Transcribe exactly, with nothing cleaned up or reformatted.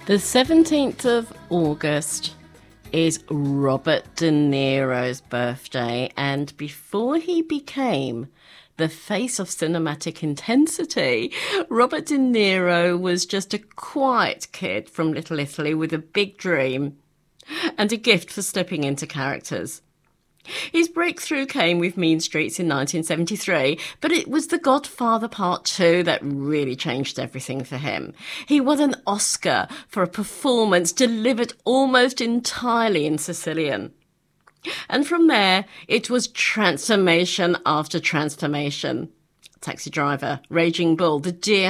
The seventeenth of August is Robert De Niro's birthday, and before he became the face of cinematic intensity, Robert De Niro was just a quiet kid from Little Italy with a big dream and a gift for slipping into characters. His breakthrough came with Mean Streets in nineteen seventy-three, but it was The Godfather Part two that really changed everything for him. He won an Oscar for a performance delivered almost entirely in Sicilian. And from there, it was transformation after transformation. Taxi Driver, Raging Bull, The Deer